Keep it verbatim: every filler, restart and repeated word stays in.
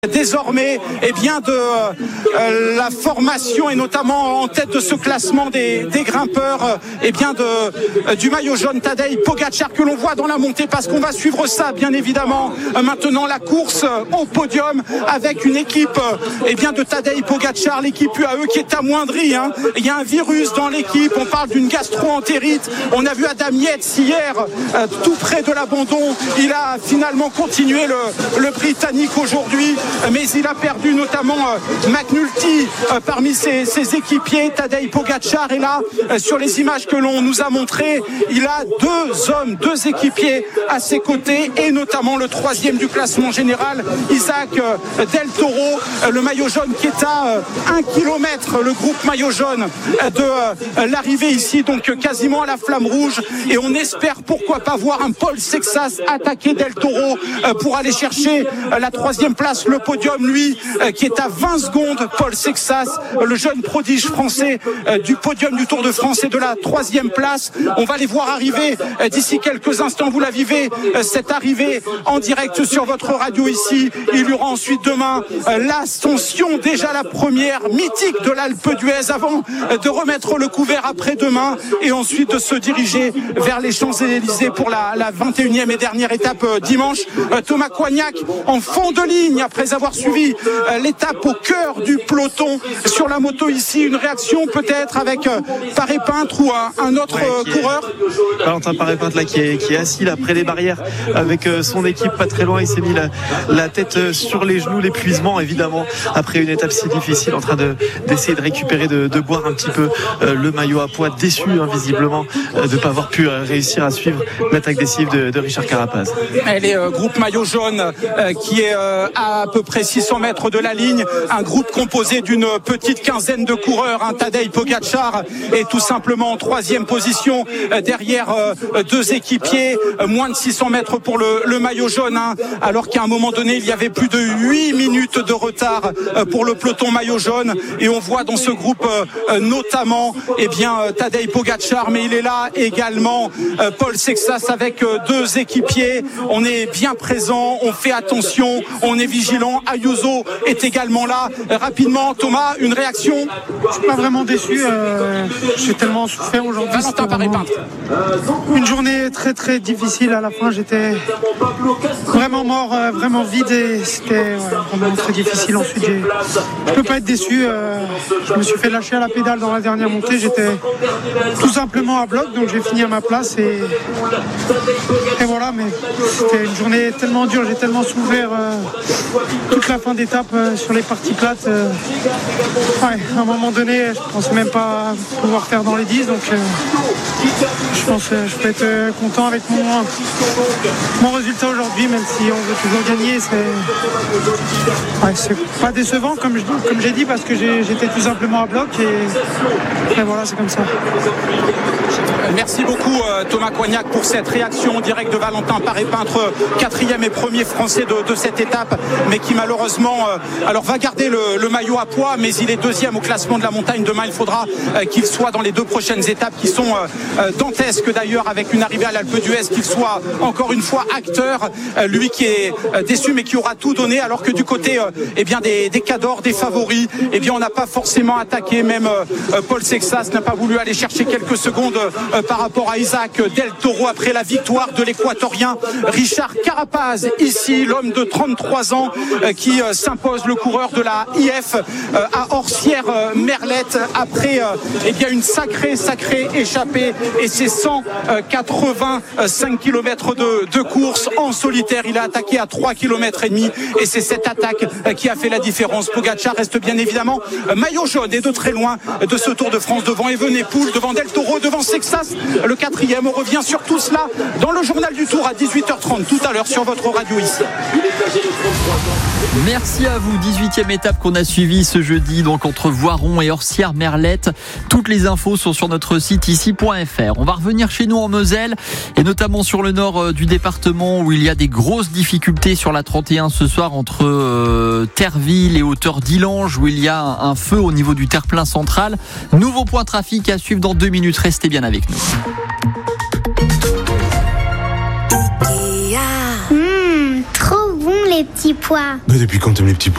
Désormais, eh bien de euh, la formation et notamment en tête de ce classement des, des grimpeurs, euh, eh bien de euh, du maillot jaune Tadej Pogačar que l'on voit dans la montée, parce qu'on va suivre ça bien évidemment. Euh, maintenant la course euh, au podium avec une équipe euh, eh bien de Tadej Pogačar, l'équipe U A E qui est amoindrie. Hein. Il y a un virus dans l'équipe. On parle d'une gastro-entérite. On a vu Adam Yates hier euh, tout près de l'abandon. Il a finalement continué le, le Britannique aujourd'hui. Mais il a perdu notamment euh, McNulty euh, parmi ses, ses équipiers. Tadej Pogačar est là euh, sur les images que l'on nous a montrées. Il a deux hommes, deux équipiers à ses côtés, et notamment le troisième du classement général, Isaac euh, Del Toro, euh, le maillot jaune qui est à euh, un kilomètre, le groupe maillot jaune euh, de euh, l'arrivée ici, donc euh, quasiment à la flamme rouge. Et on espère pourquoi pas voir un Paul Sexas attaquer Del Toro euh, pour aller chercher euh, la troisième place, le podium, lui euh, qui est à vingt secondes. Paul Sexas, euh, le jeune prodige français euh, du podium du Tour de France et de la troisième place. On va les voir arriver euh, d'ici quelques instants. Vous la vivez, euh, cette arrivée en direct sur votre radio ici. Il y aura ensuite demain euh, l'ascension, déjà la première mythique de l'Alpe d'Huez, avant euh, de remettre le couvert après-demain et ensuite de se diriger vers les Champs-Élysées pour la, la vingt et unième et dernière étape euh, dimanche. Euh, Thomas Coignac en fond de ligne après avoir suivi euh, l'étape au cœur du peloton sur la moto ici. Une réaction peut-être avec euh, Paré-Peintre ou un, un autre euh, ouais, coureur. Valentin Paré-Peintre là qui est, qui est assis là près des barrières avec euh, son équipe pas très loin. Il s'est mis la, la tête euh, sur les genoux, l'épuisement évidemment après une étape si difficile, en train de, d'essayer de récupérer, de, de boire un petit peu euh, le maillot à poids, déçu hein, visiblement euh, de ne pas avoir pu euh, réussir à suivre l'attaque décisive de, de Richard Carapaz. Elle est euh, groupe maillot jaune euh, qui est euh, à, à peu près six cents mètres de la ligne, un groupe composé d'une petite quinzaine de coureurs. hein. Tadej Pogačar est tout simplement en troisième position euh, derrière euh, deux équipiers, euh, moins de six cents mètres pour le, le maillot jaune, hein, alors qu'à un moment donné il y avait plus de huit minutes de retard euh, pour le peloton maillot jaune. Et on voit dans ce groupe euh, notamment eh bien euh, Tadej Pogačar, mais il est là également euh, Paul Sexas avec euh, deux équipiers. On est bien présent, on fait attention, on est vigilant. Ayuso est également là. Rapidement, Thomas, une réaction? Je suis pas vraiment déçu. Euh, j'ai tellement souffert aujourd'hui. Valentin Paré-Peintre. Une journée très très difficile. À la fin, j'étais vraiment mort, euh, vraiment vide, et c'était ouais, vraiment très difficile. Ensuite, j'ai... je peux pas être déçu. Euh, je me suis fait lâcher à la pédale dans la dernière montée. J'étais tout simplement à bloc, donc j'ai fini à ma place et, et voilà. Mais c'était une journée tellement dure. J'ai tellement souffert euh, toute la fin d'étape euh, sur les parties plates. Euh, ouais, à un moment donné, je pensais même pas pouvoir faire dans les dix, donc euh, je pense que je peux être euh, content avec mon, mon résultat aujourd'hui, même si on veut toujours gagner. C'est, ouais, c'est pas décevant comme, je, comme j'ai dit, parce que j'ai, j'étais tout simplement à bloc et, et voilà, c'est comme ça. Merci beaucoup euh, Thomas Coignac pour cette réaction en direct de Valentin Paré-Peintre, quatrième et premier français de, de cette étape, mais qui malheureusement euh, alors va garder le, le maillot à poids, mais il est deuxième au classement de la montagne. Demain il faudra euh, qu'il soit dans les deux prochaines étapes qui sont euh, dantesques d'ailleurs, avec une arrivée à l'Alpe d'Huez, qu'il soit encore une fois acteur, euh, lui qui est euh, déçu mais qui aura tout donné, alors que du côté euh, eh bien des, des cadors, des favoris, eh bien on n'a pas forcément attaqué. Même euh, Paul Sexas n'a pas voulu aller chercher quelques secondes euh, par rapport à Isaac Del Toro après la victoire de l'équatorien Richard Carapaz. Ici, l'homme de trente-trois ans euh, qui euh, s'impose, le coureur de la I F euh, à Orsières-Merlette après euh, eh bien une sacrée sacrée échappée, et c'est cent quatre-vingt-cinq kilomètres de, de course en solitaire. Il a attaqué à trois kilomètres et demi, et c'est cette attaque euh, qui a fait la différence. Pogačar reste bien évidemment euh, maillot jaune et de très loin euh, de ce Tour de France, devant Evenepoel, devant Del Toro, devant Sexas, le quatrième. On revient sur tout cela dans le journal du Tour à dix-huit heures trente tout à l'heure sur votre radio ici. Merci à vous. dix-huitième étape qu'on a suivie ce jeudi, donc entre Voiron et Orsières-Merlette. Toutes les infos sont sur notre site ici point f r. On va revenir chez nous en Moselle, et notamment sur le nord du département, où il y a des grosses difficultés sur la trente et un ce soir entre euh, Terreville et hauteur d'Illange, où il y a un, un feu au niveau du terre-plein central. Nouveau point trafic à suivre dans deux minutes. Restez bien avec nous. Mmh, trop bon les petits pois. Mais depuis quand t'aimes les petits pois?